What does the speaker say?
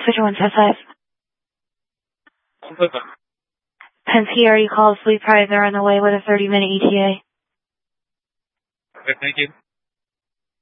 Switcher 155. 155. Penske already called Fleet Pride. They're on the way with a 30-minute ETA. Okay, thank you.